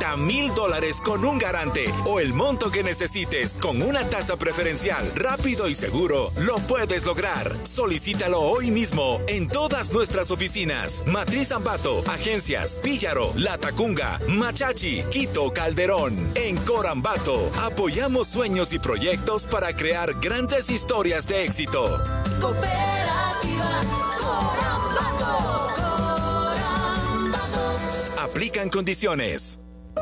hasta $1,000 con un garante o el monto que necesites con una tasa preferencial, rápido y seguro, lo puedes lograr. Solicítalo hoy mismo en todas nuestras oficinas. Matriz Ambato, Agencias, Píllaro, La Tacunga, Machachi, Quito, Calderón. En Corambato, apoyamos sueños y proyectos para crear grandes historias de éxito. Cooperativa Corambato. Aplican condiciones.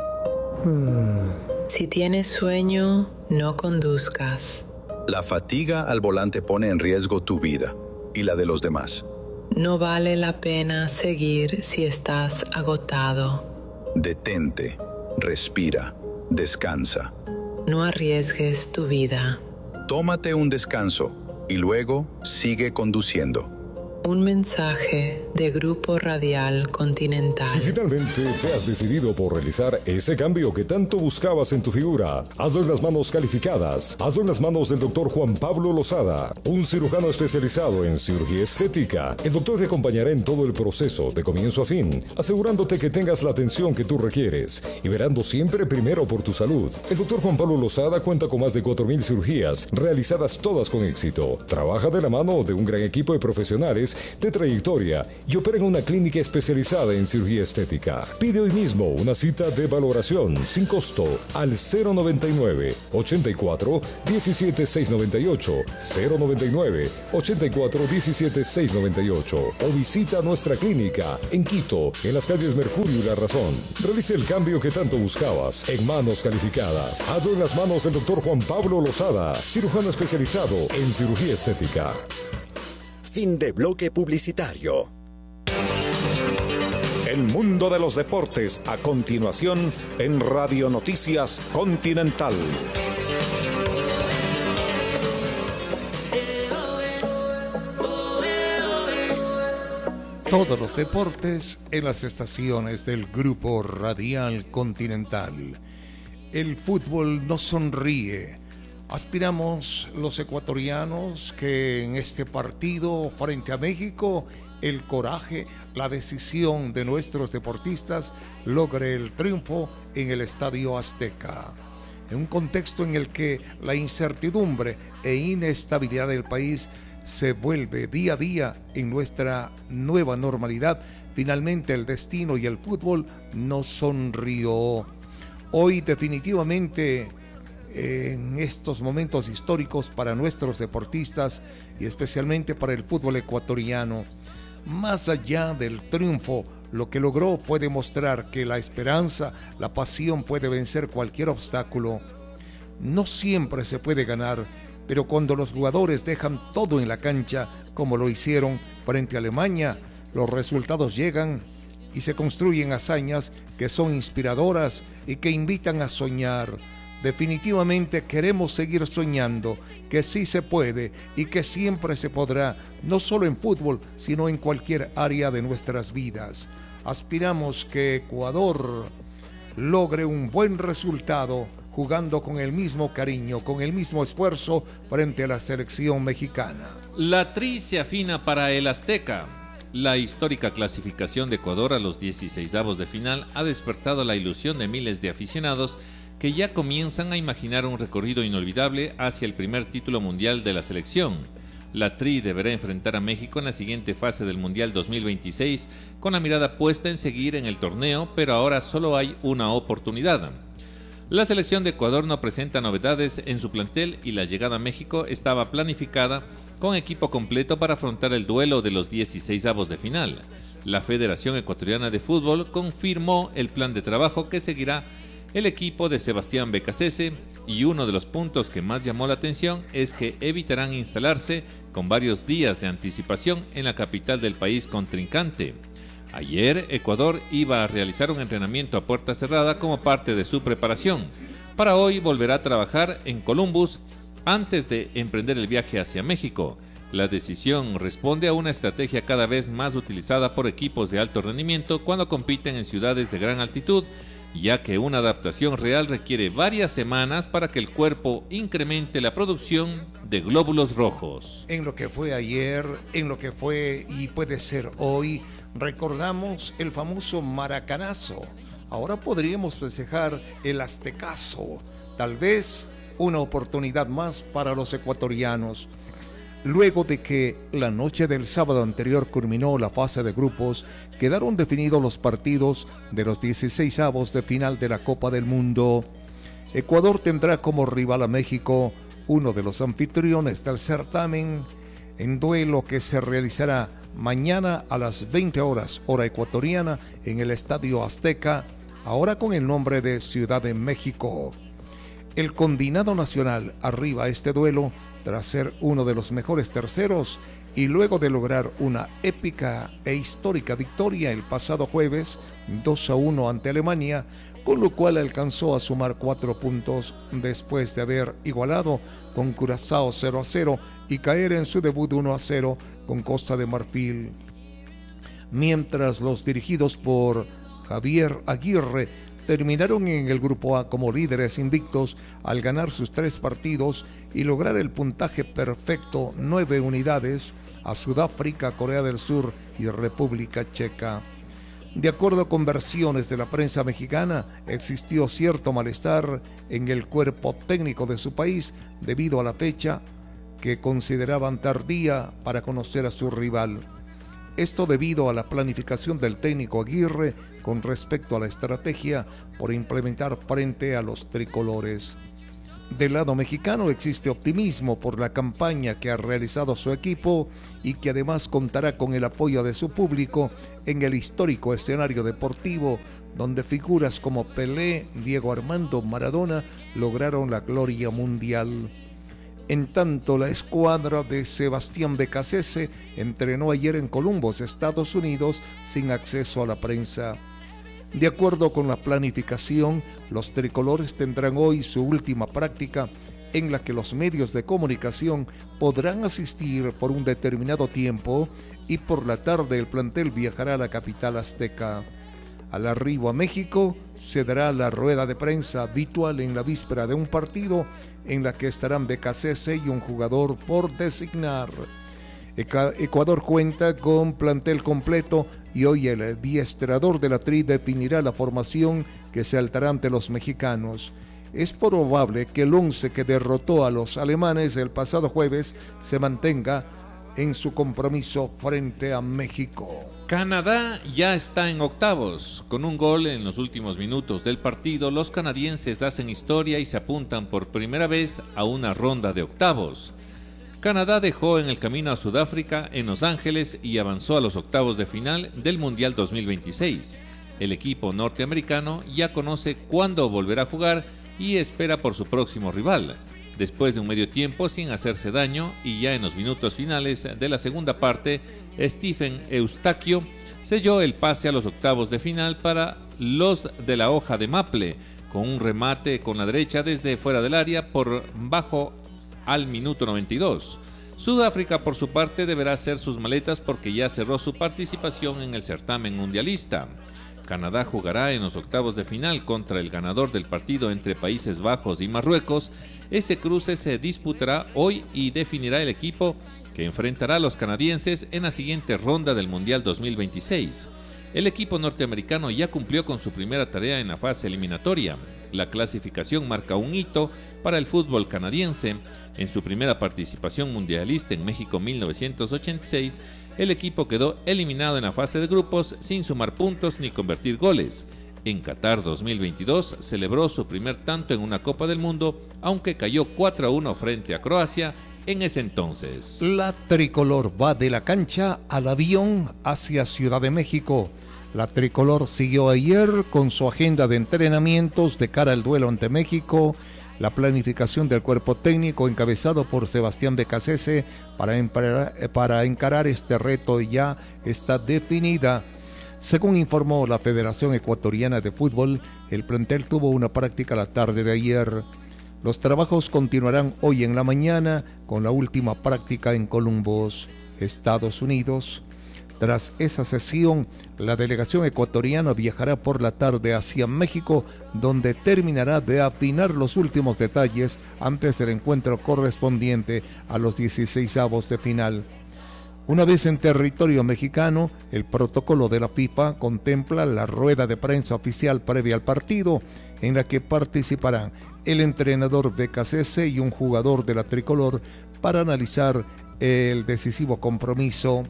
Si tienes sueño, no conduzcas. La fatiga al volante pone en riesgo tu vida y la de los demás. No vale la pena seguir si estás agotado. Detente, respira, descansa. No arriesgues tu vida. Tómate un descanso y luego sigue conduciendo. Un mensaje de Grupo Radial Continental. Si finalmente te has decidido por realizar ese cambio que tanto buscabas en tu figura, hazlo en las manos calificadas. Hazlo en las manos del Dr. Juan Pablo Lozada, un cirujano especializado en cirugía estética. El doctor te acompañará en todo el proceso, de comienzo a fin, asegurándote que tengas la atención que tú requieres y verando siempre primero por tu salud. El Dr. Juan Pablo Lozada cuenta con más de 4,000 cirugías, realizadas todas con éxito. Trabaja de la mano de un gran equipo de profesionales de trayectoria y opera en una clínica especializada en cirugía estética. Pide hoy mismo una cita de valoración sin costo al 099 84 17 698 099 84 17 698 o visita nuestra clínica en Quito, en las calles Mercurio y La Razón. Realice el cambio que tanto buscabas en manos calificadas. Hazlo en las manos del Dr. Juan Pablo Lozada, cirujano especializado en cirugía estética. Fin de bloque publicitario. El mundo de los deportes a continuación en Radio Noticias Continental. Todos los deportes en las estaciones del Grupo Radial Continental. El fútbol nos sonríe. Aspiramos los ecuatorianos que en este partido frente a México el coraje, la decisión de nuestros deportistas logre el triunfo en el Estadio Azteca. En un contexto en el que la incertidumbre e inestabilidad del país se vuelve día a día en nuestra nueva normalidad, finalmente el destino y el fútbol nos sonrió. Hoy definitivamente en estos momentos históricos para nuestros deportistas y especialmente para el fútbol ecuatoriano. Más allá del triunfo, lo que logró fue demostrar que la esperanza, la pasión puede vencer cualquier obstáculo. No siempre se puede ganar, pero cuando los jugadores dejan todo en la cancha, como lo hicieron frente a Alemania, los resultados llegan y se construyen hazañas que son inspiradoras y que invitan a soñar. Definitivamente queremos seguir soñando que sí se puede y que siempre se podrá, no solo en fútbol, sino en cualquier área de nuestras vidas. Aspiramos que Ecuador logre un buen resultado jugando con el mismo cariño, con el mismo esfuerzo frente a la selección mexicana. La tri se afina para el Azteca. La histórica clasificación de Ecuador a los 16avos de final ha despertado la ilusión de miles de aficionados que ya comienzan a imaginar un recorrido inolvidable hacia el primer título mundial de la selección. La Tri deberá enfrentar a México en la siguiente fase del Mundial 2026 con la mirada puesta en seguir en el torneo, pero ahora solo hay una oportunidad. La selección de Ecuador no presenta novedades en su plantel y la llegada a México estaba planificada con equipo completo para afrontar el duelo de los 16avos de final. La Federación Ecuatoriana de Fútbol confirmó el plan de trabajo que seguirá el equipo de Sebastián Becasese, y uno de los puntos que más llamó la atención es que evitarán instalarse con varios días de anticipación en la capital del país contrincante. Ayer, Ecuador iba a realizar un entrenamiento a puerta cerrada como parte de su preparación. Para hoy volverá a trabajar en Columbus antes de emprender el viaje hacia México. La decisión responde a una estrategia cada vez más utilizada por equipos de alto rendimiento cuando compiten en ciudades de gran altitud, ya que una adaptación real requiere varias semanas para que el cuerpo incremente la producción de glóbulos rojos. En lo que fue ayer, en lo que fue y puede ser hoy, recordamos el famoso maracanazo. ahora podríamos festejar el aztecazo, tal vez una oportunidad más para los ecuatorianos. Luego de que la noche del sábado anterior culminó la fase de grupos, quedaron definidos los partidos de los 16avos de final de la Copa del Mundo. Ecuador tendrá como rival a México, uno de los anfitriones del certamen, en duelo que se realizará mañana a las 20 horas, hora ecuatoriana, en el Estadio Azteca, ahora con el nombre de Ciudad de México. El combinado nacional arriba a este duelo tras ser uno de los mejores terceros y luego de lograr una épica e histórica victoria el pasado jueves 2-1 ante Alemania, con lo cual alcanzó a sumar 4 puntos después de haber igualado con Curazao 0-0 y caer en su debut 1-0 con Costa de Marfil. Mientras los dirigidos por Javier Aguirre terminaron en el grupo A como líderes invictos al ganar sus 3 partidos y lograr el puntaje perfecto, 9 unidades, a Sudáfrica, Corea del Sur y República Checa. De acuerdo con versiones de la prensa mexicana, existió cierto malestar en el cuerpo técnico de su país debido a la fecha que consideraban tardía para conocer a su rival. Esto debido a la planificación del técnico Aguirre con respecto a la estrategia por implementar frente a los tricolores. Del lado mexicano existe optimismo por la campaña que ha realizado su equipo y que además contará con el apoyo de su público en el histórico escenario deportivo donde figuras como Pelé, Diego Armando Maradona lograron la gloria mundial. En tanto, la escuadra de Sebastián Becasese entrenó ayer en Columbus, Estados Unidos, sin acceso a la prensa. De acuerdo con la planificación, los tricolores tendrán hoy su última práctica en la que los medios de comunicación podrán asistir por un determinado tiempo y por la tarde el plantel viajará a la capital azteca. Al arribo a México se dará la rueda de prensa habitual en la víspera de un partido en la que estarán Becasese y un jugador por designar. Ecuador cuenta con plantel completo y hoy el adiestrador de la Tri definirá la formación que se altará ante los mexicanos. Es probable que el 11 que derrotó a los alemanes el pasado jueves se mantenga en su compromiso frente a México. Canadá ya está en octavos. Con un gol en los últimos minutos del partido, los canadienses hacen historia y se apuntan por primera vez a una ronda de octavos. Canadá dejó en el camino a Sudáfrica en Los Ángeles y avanzó a los octavos de final del Mundial 2026. El equipo norteamericano ya conoce cuándo volverá a jugar y espera por su próximo rival. Después de un medio tiempo sin hacerse daño y ya en los minutos finales de la segunda parte, Stephen Eustaquio selló el pase a los octavos de final para los de la hoja de maple, con un remate con la derecha desde fuera del área por bajo al minuto 92. Sudáfrica, por su parte, deberá hacer sus maletas porque ya cerró su participación en el certamen mundialista. Canadá jugará en los octavos de final contra el ganador del partido entre Países Bajos y Marruecos. Ese cruce se disputará hoy y definirá el equipo que enfrentará a los canadienses en la siguiente ronda del Mundial 2026. El equipo norteamericano ya cumplió con su primera tarea en la fase eliminatoria. La clasificación marca un hito para el fútbol canadiense. En su primera participación mundialista en México 1986, el equipo quedó eliminado en la fase de grupos sin sumar puntos ni convertir goles. En Qatar 2022 celebró su primer tanto en una Copa del Mundo, aunque cayó 4-1 frente a Croacia en ese entonces. La tricolor va de la cancha al avión hacia Ciudad de México. La tricolor siguió ayer con su agenda de entrenamientos de cara al duelo ante México. La planificación del cuerpo técnico encabezado por Sebastián Becasese para encarar este reto ya está definida. Según informó la Federación Ecuatoriana de Fútbol, el plantel tuvo una práctica la tarde de ayer. Los trabajos continuarán hoy en la mañana con la última práctica en Columbus, Estados Unidos. Tras esa sesión, la delegación ecuatoriana viajará por la tarde hacia México, donde terminará de afinar los últimos detalles antes del encuentro correspondiente a los 16avos de final. Una vez en territorio mexicano, el protocolo de la FIFA contempla la rueda de prensa oficial previa al partido, en la que participarán el entrenador BKCS y un jugador de la tricolor para analizar el decisivo compromiso.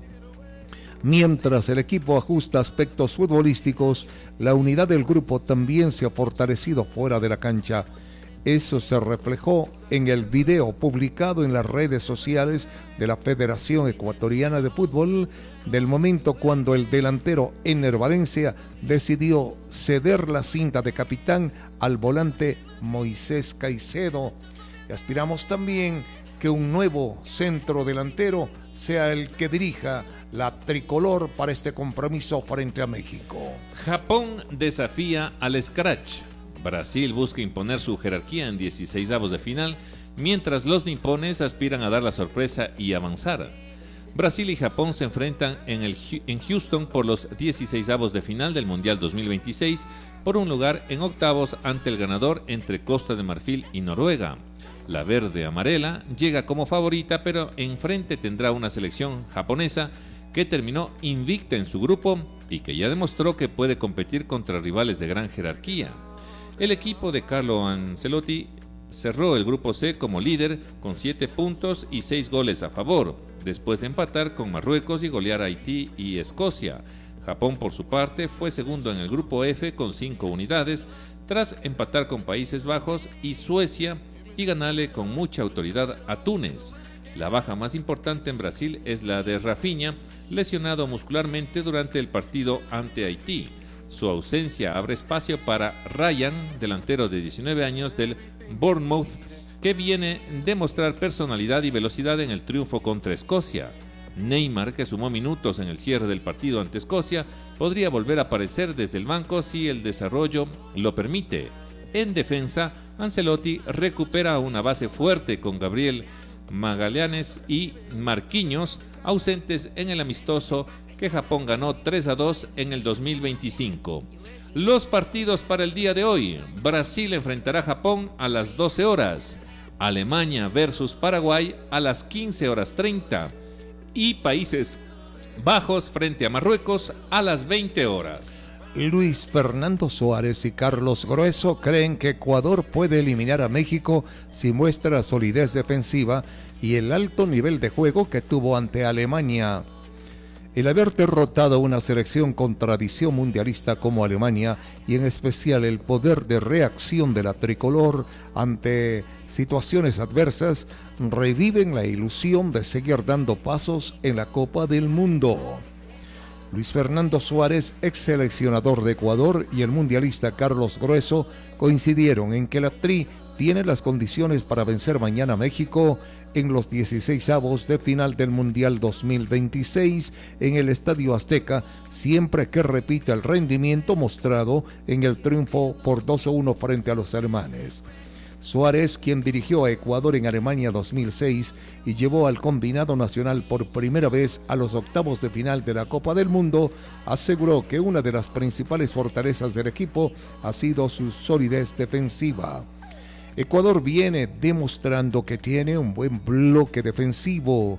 Mientras el equipo ajusta aspectos futbolísticos, la unidad del grupo también se ha fortalecido fuera de la cancha. Eso se reflejó en el video publicado en las redes sociales de la Federación Ecuatoriana de Fútbol del momento cuando el delantero Ener Valencia decidió ceder la cinta de capitán al volante Moisés Caicedo. Y aspiramos también que un nuevo centro delantero sea el que dirija la tricolor para este compromiso frente a México. Japón desafía al Scratch. Brasil busca imponer su jerarquía en 16avos de final, mientras los nipones aspiran a dar la sorpresa y avanzar. Brasil y Japón se enfrentan en Houston por los 16avos de final del Mundial 2026 por un lugar en octavos ante el ganador entre Costa de Marfil y Noruega. La verde amarela llega como favorita, pero enfrente tendrá una selección japonesa que terminó invicta en su grupo y que ya demostró que puede competir contra rivales de gran jerarquía. El equipo de Carlo Ancelotti cerró el grupo C como líder con 7 puntos y 6 goles a favor, después de empatar con Marruecos y golear a Haití y Escocia. Japón, por su parte, fue segundo en el grupo F con 5 unidades, tras empatar con Países Bajos y Suecia y ganarle con mucha autoridad a Túnez. La baja más importante en Brasil es la de Rafinha, lesionado muscularmente durante el partido ante Haití. Su ausencia abre espacio para Ryan, delantero de 19 años del Bournemouth, que viene de mostrar personalidad y velocidad en el triunfo contra Escocia. Neymar, que sumó minutos en el cierre del partido ante Escocia, podría volver a aparecer desde el banco si el desarrollo lo permite. En defensa, Ancelotti recupera una base fuerte con Gabriel Magallanes y Marquinhos, ausentes en el amistoso que Japón ganó 3-2 en el 2025. Los partidos para el día de hoy: Brasil enfrentará a Japón a las 12 horas, Alemania versus Paraguay a las 15:30 y Países Bajos frente a Marruecos a las 20 horas. Luis Fernando Suárez y Carlos Grueso creen que Ecuador puede eliminar a México si muestra solidez defensiva y el alto nivel de juego que tuvo ante Alemania. El haber derrotado a una selección con tradición mundialista como Alemania y en especial el poder de reacción de la tricolor ante situaciones adversas reviven la ilusión de seguir dando pasos en la Copa del Mundo. Luis Fernando Suárez, ex seleccionador de Ecuador, y el mundialista Carlos Grueso coincidieron en que la Tri tiene las condiciones para vencer mañana a México en los 16avos de final del Mundial 2026 en el Estadio Azteca, siempre que repita el rendimiento mostrado en el triunfo por 2-1 frente a los alemanes. Suárez, quien dirigió a Ecuador en Alemania 2006 y llevó al combinado nacional por primera vez a los octavos de final de la Copa del Mundo, aseguró que una de las principales fortalezas del equipo ha sido su solidez defensiva. Ecuador viene demostrando que tiene un buen bloque defensivo.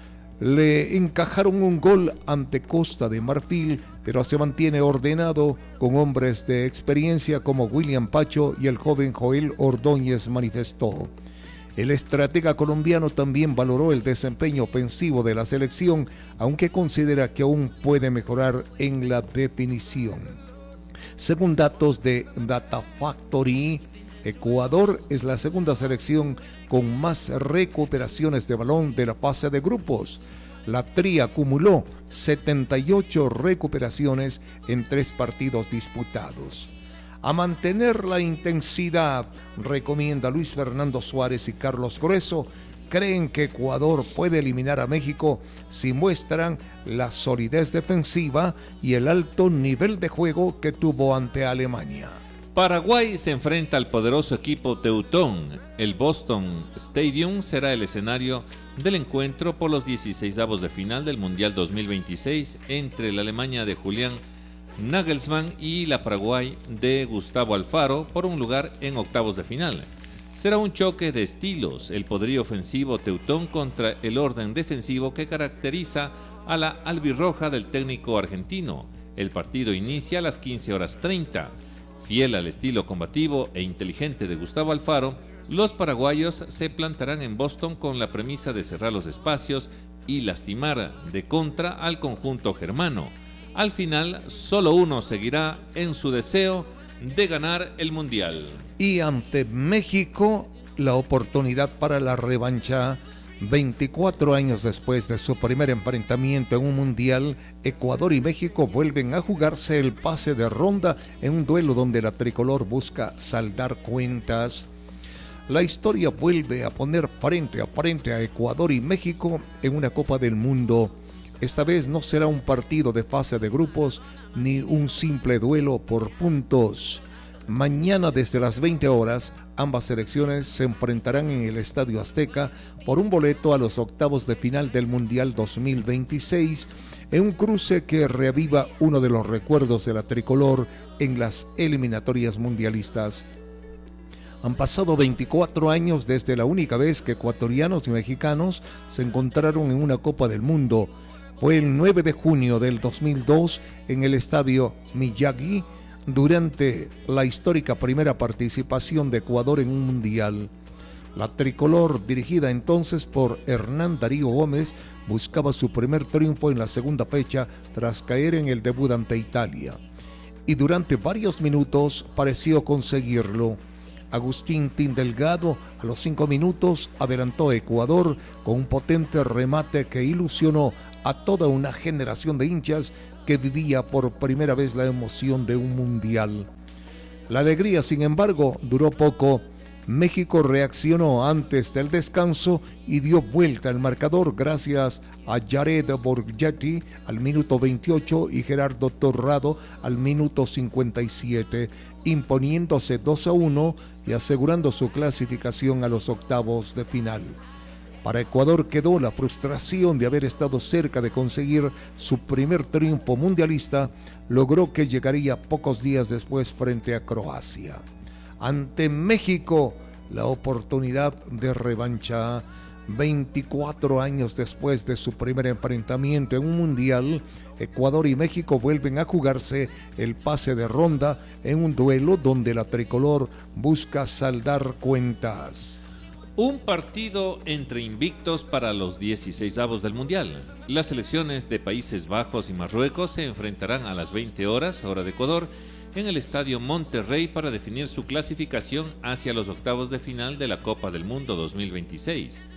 Le encajaron un gol ante Costa de Marfil, pero se mantiene ordenado con hombres de experiencia como William Pacho y el joven Joel Ordóñez, manifestó. El estratega colombiano también valoró el desempeño ofensivo de la selección, aunque considera que aún puede mejorar en la definición. Según datos de Data Factory, Ecuador es la segunda selección con más recuperaciones de balón de la fase de grupos. La Tri acumuló 78 recuperaciones en 3 partidos disputados. A mantener la intensidad, recomienda Luis Fernando Suárez y Carlos Grueso. Creen que Ecuador puede eliminar a México si muestran la solidez defensiva y el alto nivel de juego que tuvo ante Alemania. Paraguay se enfrenta al poderoso equipo teutón. El Boston Stadium será el escenario del encuentro por los 16avos de final del Mundial 2026 entre la Alemania de Julián Nagelsmann y la Paraguay de Gustavo Alfaro por un lugar en octavos de final. Será un choque de estilos, el poderío ofensivo teutón contra el orden defensivo que caracteriza a la albirroja del técnico argentino. El partido inicia a las 15:30. Fiel al estilo combativo e inteligente de Gustavo Alfaro, los paraguayos se plantarán en Boston con la premisa de cerrar los espacios y lastimar de contra al conjunto germano. Al final, solo uno seguirá en su deseo de ganar el Mundial. Y ante México, la oportunidad para la revancha. 24 años después de su primer enfrentamiento en un Mundial, Ecuador y México vuelven a jugarse el pase de ronda en un duelo donde la tricolor busca saldar cuentas. La historia vuelve a poner frente a frente a Ecuador y México en una Copa del Mundo. Esta vez no será un partido de fase de grupos ni un simple duelo por puntos. Mañana desde las 20 horas, ambas selecciones se enfrentarán en el Estadio Azteca por un boleto a los octavos de final del Mundial 2026, en un cruce que reaviva uno de los recuerdos de la tricolor en las eliminatorias mundialistas. Han pasado 24 años desde la única vez que ecuatorianos y mexicanos se encontraron en una Copa del Mundo. Fue el 9 de junio del 2002 en el Estadio Miyagi, durante la histórica primera participación de Ecuador en un mundial. La tricolor, dirigida entonces por Hernán Darío Gómez, buscaba su primer triunfo en la segunda fecha tras caer en el debut ante Italia. Y durante varios minutos pareció conseguirlo. Agustín Tin Delgado a los 5 minutos adelantó a Ecuador con un potente remate que ilusionó a toda una generación de hinchas que vivía por primera vez la emoción de un mundial. La alegría, sin embargo, duró poco. México reaccionó antes del descanso y dio vuelta al marcador gracias a Jared Borgetti al minuto 28 y Gerardo Torrado al minuto 57, imponiéndose 2-1 y asegurando su clasificación a los octavos de final. Para Ecuador quedó la frustración de haber estado cerca de conseguir su primer triunfo mundialista, logró que llegaría pocos días después frente a Croacia. Ante México, la oportunidad de revancha. 24 años después de su primer enfrentamiento en un mundial, Ecuador y México vuelven a jugarse el pase de ronda en un duelo donde la tricolor busca saldar cuentas. Un partido entre invictos para los 16avos del Mundial. Las selecciones de Países Bajos y Marruecos se enfrentarán a las 20 horas, hora de Ecuador, en el Estadio Monterrey para definir su clasificación hacia los octavos de final de la Copa del Mundo 2026.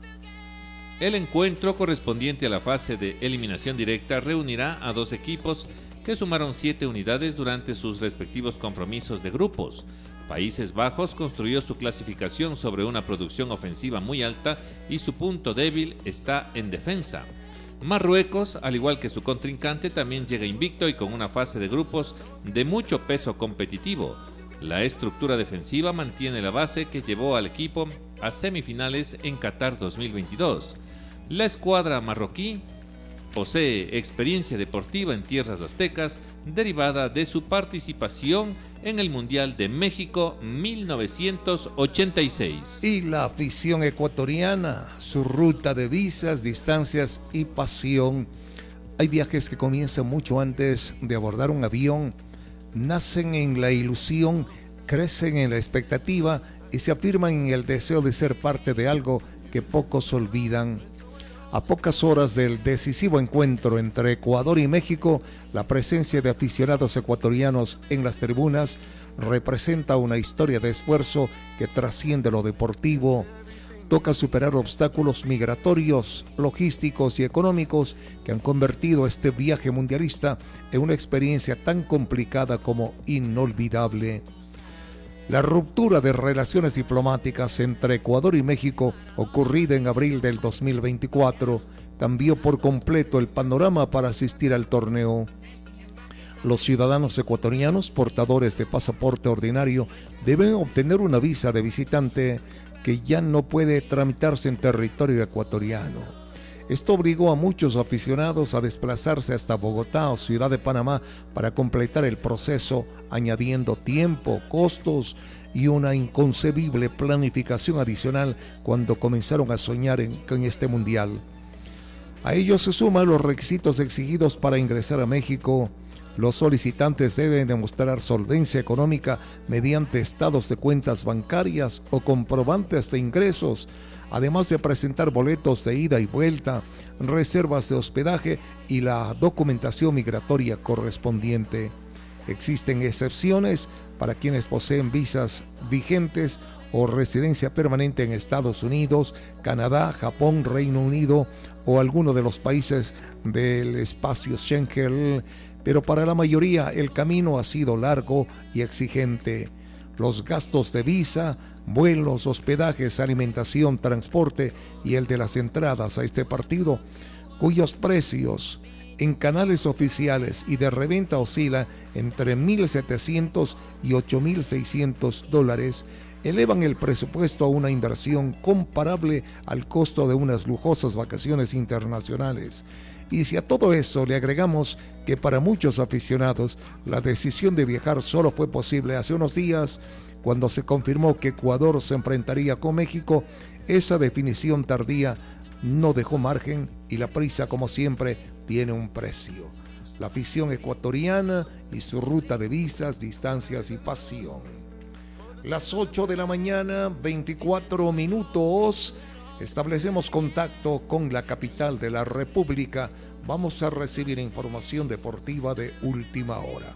El encuentro correspondiente a la fase de eliminación directa reunirá a dos equipos que sumaron 7 unidades durante sus respectivos compromisos de grupos. Países Bajos construyó su clasificación sobre una producción ofensiva muy alta y su punto débil está en defensa. Marruecos, al igual que su contrincante, también llega invicto y con una fase de grupos de mucho peso competitivo. La estructura defensiva mantiene la base que llevó al equipo a semifinales en Qatar 2022. La escuadra marroquí posee experiencia deportiva en tierras aztecas derivada de su participación en el Mundial de México 1986. Y la afición ecuatoriana, su ruta de visas, distancias y pasión. Hay viajes que comienzan mucho antes de abordar un avión, nacen en la ilusión, crecen en la expectativa y se afirman en el deseo de ser parte de algo que pocos olvidan. A pocas horas del decisivo encuentro entre Ecuador y México, la presencia de aficionados ecuatorianos en las tribunas representa una historia de esfuerzo que trasciende lo deportivo. Toca superar obstáculos migratorios, logísticos y económicos que han convertido este viaje mundialista en una experiencia tan complicada como inolvidable. La ruptura de relaciones diplomáticas entre Ecuador y México, ocurrida en abril del 2024, cambió por completo el panorama para asistir al torneo. Los ciudadanos ecuatorianos portadores de pasaporte ordinario deben obtener una visa de visitante que ya no puede tramitarse en territorio ecuatoriano. Esto obligó a muchos aficionados a desplazarse hasta Bogotá o Ciudad de Panamá para completar el proceso, añadiendo tiempo, costos y una inconcebible planificación adicional cuando comenzaron a soñar con este mundial. A ello se suman los requisitos exigidos para ingresar a México. Los solicitantes deben demostrar solvencia económica mediante estados de cuentas bancarias o comprobantes de ingresos, además de presentar boletos de ida y vuelta, reservas de hospedaje y la documentación migratoria correspondiente. Existen excepciones para quienes poseen visas vigentes o residencia permanente en Estados Unidos, Canadá, Japón, Reino Unido o alguno de los países del espacio Schengen, pero para la mayoría el camino ha sido largo y exigente. Los gastos de visa, vuelos, hospedajes, alimentación, transporte y el de las entradas a este partido, cuyos precios en canales oficiales y de reventa oscila entre $1,700 y $8,600, elevan el presupuesto a una inversión comparable al costo de unas lujosas vacaciones internacionales. Y si a todo eso le agregamos que para muchos aficionados la decisión de viajar solo fue posible hace unos días, cuando se confirmó que Ecuador se enfrentaría con México, esa definición tardía no dejó margen y la prisa, como siempre, tiene un precio. La afición ecuatoriana y su ruta de visas, distancias y pasión. Las 8 de la mañana, 24 minutos. Establecemos contacto con la capital de la República. Vamos a recibir información deportiva de última hora.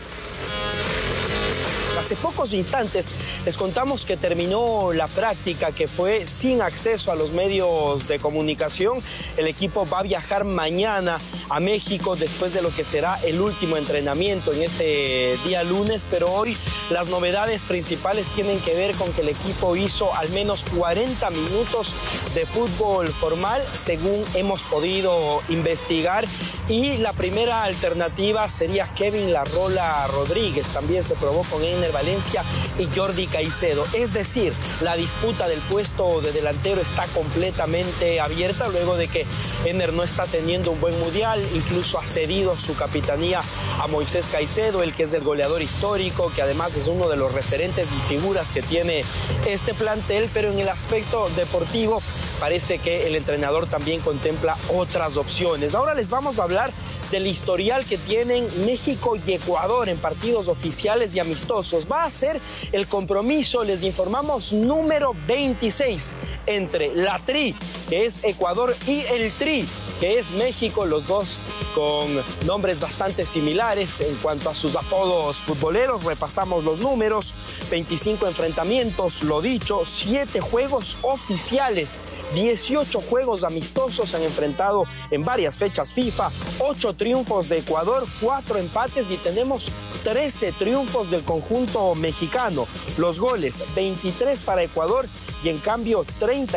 Hace pocos instantes les contamos que terminó la práctica, que fue sin acceso a los medios de comunicación. El equipo va a viajar mañana a México después de lo que será el último entrenamiento en este día lunes, pero hoy las novedades principales tienen que ver con que el equipo hizo al menos 40 minutos de fútbol formal, según hemos podido investigar, y la primera alternativa sería Kevin La Rola Rodríguez. También se probó con Ener Valencia y Jordi Caicedo. Es decir, la disputa del puesto de delantero está completamente abierta luego de que Ener no está teniendo un buen mundial, incluso ha cedido su capitanía a Moisés Caicedo, el que es el goleador histórico, que además es uno de los referentes y figuras que tiene este plantel, pero en el aspecto deportivo parece que el entrenador también contempla otras opciones. Ahora les vamos a hablar del historial que tienen México y Ecuador en partidos oficiales y amistosos. Va a ser el compromiso, les informamos, número 26 entre la Tri, que es Ecuador, y el Tri, que es México, los dos con nombres bastante similares en cuanto a sus apodos futboleros. Repasamos los números: 25 enfrentamientos, lo dicho, 7 juegos oficiales, 18 juegos amistosos, se han enfrentado en varias fechas FIFA, 8 triunfos de Ecuador, 4 empates y tenemos 13 triunfos del conjunto mexicano. Los goles, 23 para Ecuador y en cambio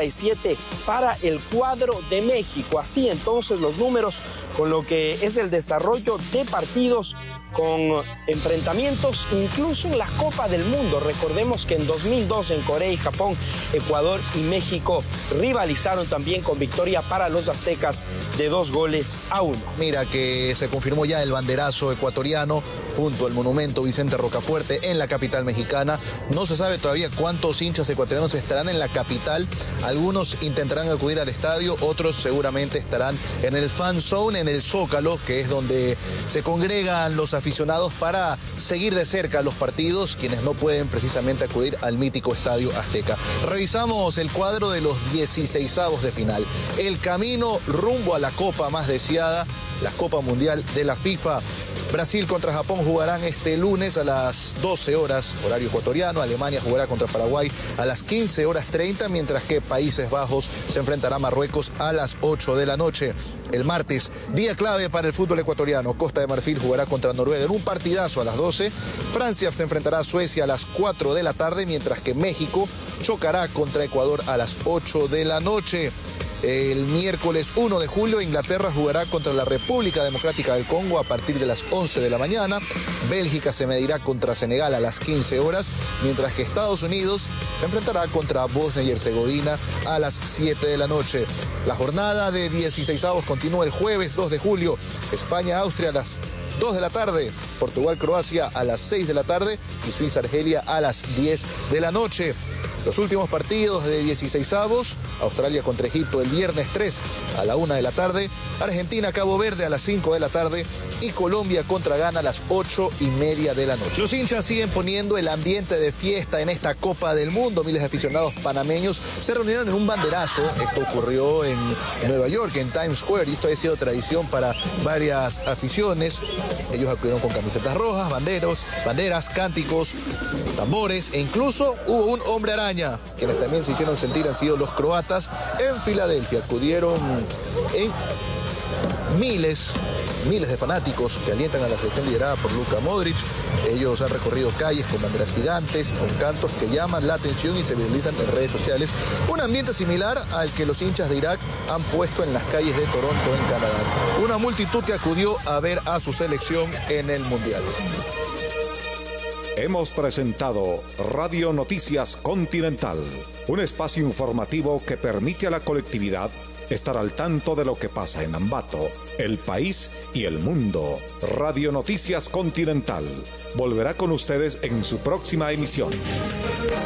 37 para el cuadro de México. Así entonces los números con lo que es el desarrollo de partidos con enfrentamientos incluso en la Copa del Mundo. Recordemos que en 2002 en Corea y Japón, Ecuador y México rivalizaron también con victoria para los aztecas de 2-1. Mira que se confirmó ya el banderazo ecuatoriano junto al monumento Vicente Rocafuerte en la capital mexicana. No se sabe todavía cuántos hinchas ecuatorianos estarán en la capital. Algunos intentarán acudir al estadio, otros seguramente estarán en el fan zone, en el Zócalo, que es donde se congregan los aficionados para seguir de cerca los partidos, quienes no pueden precisamente acudir al mítico Estadio Azteca. Revisamos el cuadro de los 16avos de final. El camino rumbo a la copa más deseada, la Copa Mundial de la FIFA. Brasil contra Japón jugarán este lunes a las 12 horas, horario ecuatoriano. Alemania jugará contra Paraguay a las 15:30, mientras que Países Bajos se enfrentará a Marruecos a las 8 de la noche. El martes, día clave para el fútbol ecuatoriano. Costa de Marfil jugará contra Noruega en un partidazo a las 12. Francia se enfrentará a Suecia a las 4 de la tarde, mientras que México chocará contra Ecuador a las 8 de la noche. El miércoles 1 de julio, Inglaterra jugará contra la República Democrática del Congo a partir de las 11 de la mañana. Bélgica se medirá contra Senegal a las 15 horas, mientras que Estados Unidos se enfrentará contra Bosnia y Herzegovina a las 7 de la noche. La jornada de 16avos continúa el jueves 2 de julio. España-Austria a las 2 de la tarde, Portugal-Croacia a las 6 de la tarde y Suiza-Argelia a las 10 de la noche. Los últimos partidos de 16avos, Australia contra Egipto el viernes 3 a la 1 de la tarde, Argentina-Cabo Verde a las 5 de la tarde y Colombia contra Ghana a las 8:30 de la noche. Los hinchas siguen poniendo el ambiente de fiesta en esta Copa del Mundo. Miles de aficionados panameños se reunieron en un banderazo. Esto ocurrió en Nueva York, en Times Square, y esto ha sido tradición para varias aficiones. Ellos acudieron con camisetas rojas, banderas, cánticos, tambores, e incluso hubo un hombre araña. Quienes también se hicieron sentir han sido los croatas en Filadelfia. Acudieron en miles de fanáticos que alientan a la selección liderada por Luka Modric. Ellos han recorrido calles con banderas gigantes y con cantos que llaman la atención y se viralizan en redes sociales. Un ambiente similar al que los hinchas de Irak han puesto en las calles de Toronto, en Canadá. Una multitud que acudió a ver a su selección en el Mundial. Hemos presentado Radio Noticias Continental, un espacio informativo que permite a la colectividad estar al tanto de lo que pasa en Ambato, el país y el mundo. Radio Noticias Continental volverá con ustedes en su próxima emisión.